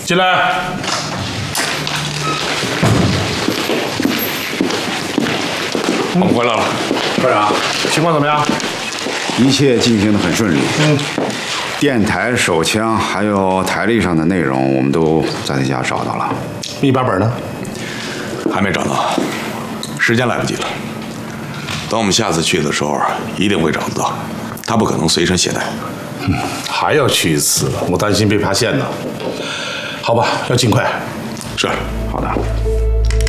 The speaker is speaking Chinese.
进来。 我们回来了， 科长，情况怎么样？ 一切进行得很顺利。电台、手枪还有台历上的内容，我们都在他家找到了。 笔记本呢？ 还没找到，时间来不及了。等我们下次去的时候，一定会找得到。他不可能随身携带。 还要去一次，我担心被发现呢。好吧，要尽快。 是。